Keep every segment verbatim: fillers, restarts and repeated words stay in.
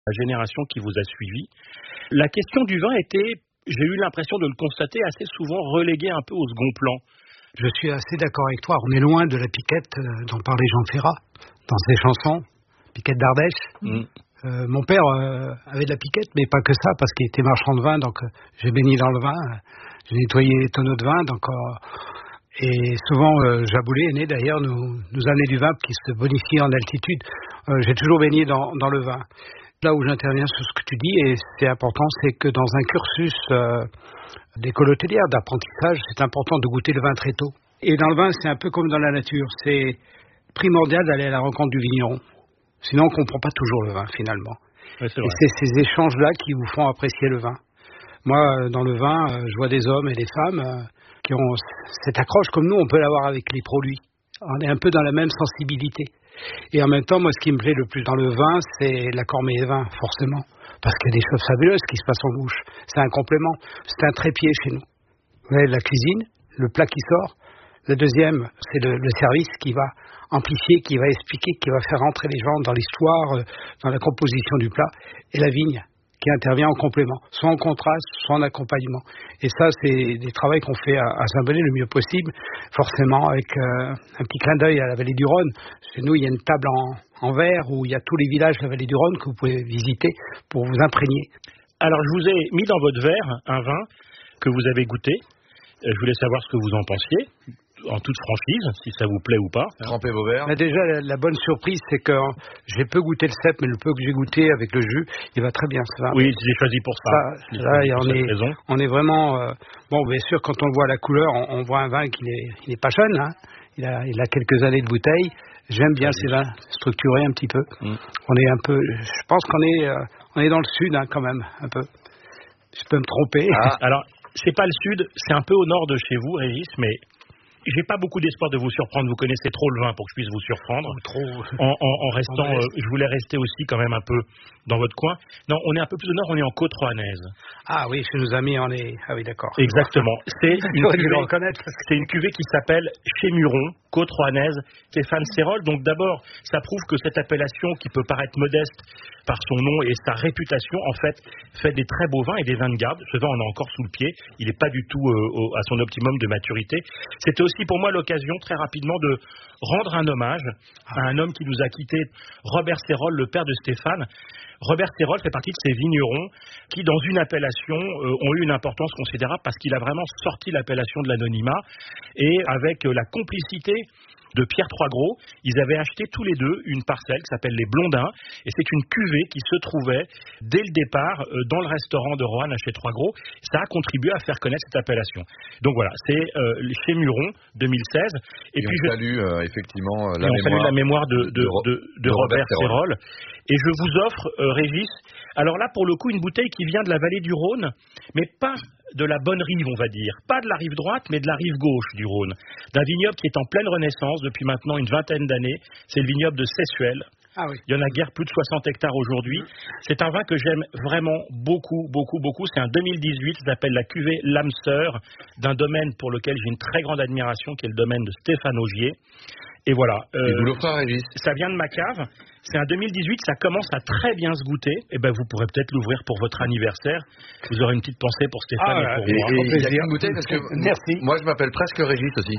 la génération qui vous a suivi. La question du vin était, j'ai eu l'impression de le constater, assez souvent reléguée un peu au second plan. Je suis assez d'accord avec toi. On est loin de la piquette euh, dont parlait Jean Ferrat dans ses chansons, piquette d'Ardèche. Mmh. Euh, mon père euh, avait de la piquette, mais pas que ça, parce qu'il était marchand de vin, donc euh, j'ai baigné dans le vin, euh, j'ai nettoyé les tonneaux de vin, donc euh, et souvent euh, Jaboulet est né d'ailleurs nous, nous amener du vin qui se bonifie en altitude. Euh, j'ai toujours baigné dans, dans le vin. Là où j'interviens sur ce que tu dis, et c'est important, c'est que dans un cursus euh, d'école hôtelière, d'apprentissage, c'est important de goûter le vin très tôt. Et dans le vin, c'est un peu comme dans la nature, c'est primordial d'aller à la rencontre du vigneron. Sinon, on ne comprend pas toujours le vin, finalement. Ouais, c'est et c'est ces échanges-là qui vous font apprécier le vin. Moi, dans le vin, je vois des hommes et des femmes qui ont cette accroche, comme nous, on peut l'avoir avec les produits. On est un peu dans la même sensibilité. Et en même temps, moi, ce qui me plaît le plus dans le vin, c'est la Cormeiller vin, forcément. Parce qu'il y a des choses fabuleuses qui se passent en bouche. C'est un complément. C'est un trépied chez nous. Vous avez la cuisine, le plat qui sort. Le deuxième, c'est le, le service qui va amplifier, qui va expliquer, qui va faire rentrer les gens dans l'histoire, dans la composition du plat. Et la vigne, qui intervient en complément, soit en contraste, soit en accompagnement. Et ça, c'est des travaux qu'on fait à, à Saint-Bonnet le mieux possible, forcément avec euh, un petit clin d'œil à la vallée du Rhône. Chez nous, il y a une table en, en verre où il y a tous les villages de la vallée du Rhône que vous pouvez visiter pour vous imprégner. Alors, je vous ai mis dans votre verre un vin que vous avez goûté. Je voulais savoir ce que vous en pensiez, en toute franchise, si ça vous plaît ou pas. Trempez vos verres. Mais déjà, la, la bonne surprise, c'est que j'ai peu goûté le cep, mais le peu que j'ai goûté avec le jus, il va très bien, ce vin. Oui, j'ai choisi pour ça. ça là, et on, est, on est vraiment... Euh, bon, bien sûr, quand on voit la couleur, on, on voit un vin qui n'est pas jeune, hein. il, a, il a quelques années de bouteille. J'aime bien ces vins structurés un petit peu. Mm. On est un peu... Je pense qu'on est, euh, on est dans le sud, hein, quand même, un peu. Je peux me tromper. Ah, alors, c'est pas le sud, c'est un peu au nord de chez vous, Régis, mais... J'ai pas beaucoup d'espoir de vous surprendre. Vous connaissez trop le vin pour que je puisse vous surprendre. Trop. En, en, en restant, euh, je voulais rester aussi quand même un peu dans votre coin. Non, on est un peu plus au nord. On est en Côte-Roannaise. Ah oui, chez nos amis, on est. Ah oui, d'accord. Exactement. C'est une, cuvée, que... c'est une cuvée qui s'appelle Chémuron, Côte-Roannaise, Stéphane Sérolle. Donc d'abord, ça prouve que cette appellation, qui peut paraître modeste par son nom et sa réputation, en fait, fait des très beaux vins et des vins de garde. Ce vin, on a encore sous le pied. Il n'est pas du tout euh, au, à son optimum de maturité. C'était aussi pour moi l'occasion, très rapidement, de rendre un hommage à un homme qui nous a quittés, Robert Sérolle, le père de Stéphane. Robert Sérolle fait partie de ces vignerons qui, dans une appellation, euh, ont eu une importance considérable parce qu'il a vraiment sorti l'appellation de l'anonymat et avec euh, la complicité de Pierre Troisgros, ils avaient acheté tous les deux une parcelle qui s'appelle les Blondins, et c'est une cuvée qui se trouvait dès le départ euh, dans le restaurant de Roanne à chez Troisgros. Ça a contribué à faire connaître cette appellation. Donc voilà, c'est euh, chez Muron deux mille seize. Et, et puis on je... salue euh, effectivement la, et on mémoire salue la mémoire de, de, de, de, de, de Robert, Robert Sérolle. Et je vous offre, euh, Régis, alors là pour le coup une bouteille qui vient de la vallée du Rhône, mais pas de la bonne rive, on va dire. Pas de la rive droite, mais de la rive gauche du Rhône. D'un vignoble qui est en pleine renaissance depuis maintenant une vingtaine d'années. C'est le vignoble de Sessuel. Ah oui. Il y en a guère plus de soixante hectares aujourd'hui. Mmh. C'est un vin que j'aime vraiment beaucoup, beaucoup, beaucoup. C'est un deux mille dix-huit, ça s'appelle la cuvée L'Âme Sœur, d'un domaine pour lequel j'ai une très grande admiration, qui est le domaine de Stéphane Augier. Et voilà. Euh, Et vous l'offrez, Régis ? Ça vient de ma cave. C'est un deux mille dix-huit, ça commence à très bien se goûter. Et ben vous pourrez peut-être l'ouvrir pour votre anniversaire. Vous aurez une petite pensée pour Stéphane ah, et pour et, moi. Et il y a qu'une bouteille parce que merci. Moi je m'appelle presque Régis aussi.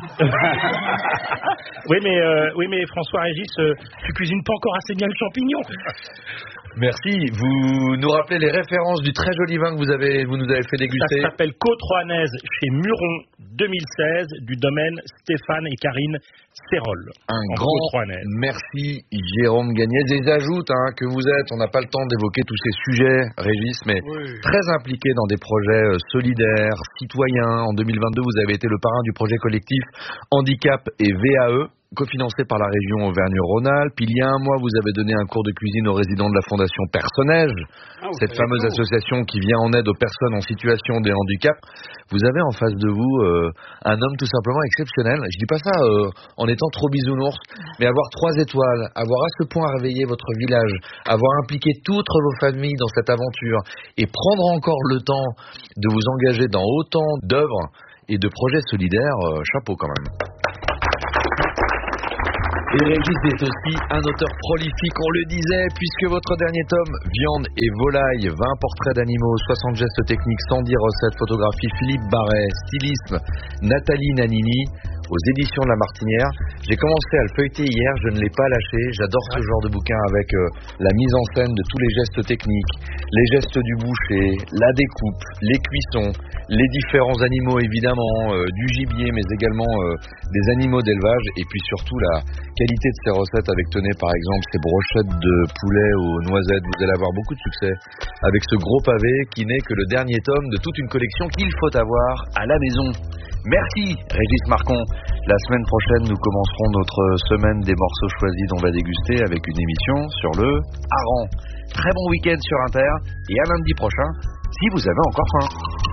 oui mais euh, oui mais François Régis, euh, tu cuisines pas encore assez bien le champignon. Merci. Vous nous rappelez les références du très joli vin que vous avez, vous nous avez fait déguster. Ça s'appelle Côte-Roannaise chez Muron deux mille seize du domaine Stéphane et Karine Sérolle. Un grand merci Jérôme Gagnez. Et j'ajoute hein, que vous êtes, on n'a pas le temps d'évoquer tous ces sujets, Régis, mais oui. très impliqué dans des projets solidaires, citoyens. En deux mille vingt-deux, vous avez été le parrain du projet collectif Handicap et V A E, cofinancé par la région Auvergne-Rhône-Alpes. Il y a un mois, vous avez donné un cours de cuisine aux résidents de la Fondation Personnage, ah, cette fameuse tout. association qui vient en aide aux personnes en situation de handicap. Vous avez en face de vous euh, un homme tout simplement exceptionnel. Je dis pas ça euh, en étant trop bisounours, mais avoir trois étoiles, avoir à ce point réveillé votre village, avoir impliqué toutes vos familles dans cette aventure et prendre encore le temps de vous engager dans autant d'œuvres et de projets solidaires, euh, chapeau quand même. Et Régis est aussi un auteur prolifique, on le disait, puisque votre dernier tome, Viande et volaille, vingt portraits d'animaux, soixante gestes techniques, cent dix recettes, photographie, Philippe Barret, stylisme, Nathalie Nanini, aux éditions de La Martinière. J'ai commencé à le feuilleter hier, je ne l'ai pas lâché. J'adore ce genre de bouquin avec euh, la mise en scène de tous les gestes techniques, les gestes du boucher, la découpe, les cuissons, les différents animaux évidemment, euh, du gibier mais également euh, des animaux d'élevage, et puis surtout la qualité de ces recettes avec, tenez par exemple, ces brochettes de poulet aux noisettes. Vous allez avoir beaucoup de succès avec ce gros pavé qui n'est que le dernier tome de toute une collection qu'il faut avoir à la maison. Merci Régis Marcon. La semaine prochaine, nous commencerons notre semaine des morceaux choisis dont on va déguster avec une émission sur le hareng. Très bon week-end sur Inter et à lundi prochain si vous avez encore faim.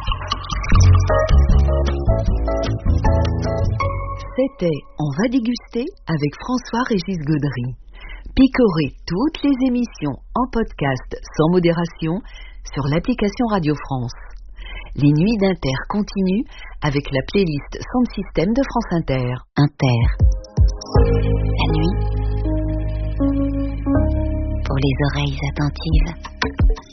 C'était On va déguster avec François-Régis Gaudry. Picorez toutes les émissions en podcast sans modération sur l'application Radio France. Les nuits d'Inter continuent avec la playlist Sound System de France Inter. Inter. La nuit. Pour les oreilles attentives.